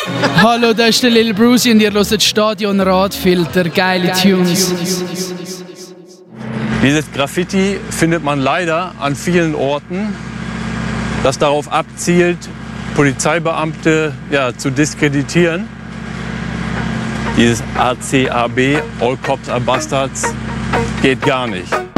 Hallo, das ist der Lil Brucey und ihr hört Stadion Radfilter, geile Tunes. Dieses Graffiti findet man leider an vielen Orten, das darauf abzielt, Polizeibeamte zu diskreditieren. Dieses ACAB, All Cops are Bastards, geht gar nicht.